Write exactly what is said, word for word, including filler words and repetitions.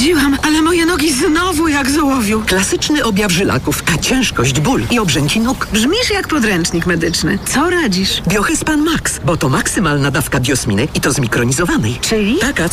Chodziłam, ale moje nogi znowu jak z ołowiu. Klasyczny objaw żylaków, ciężkość, ból i obrzęki nóg. Brzmisz jak podręcznik medyczny. Co radzisz? Biohyspan Max, bo to maksymalna dawka biosminy i to zmikronizowanej. Czyli? Taka,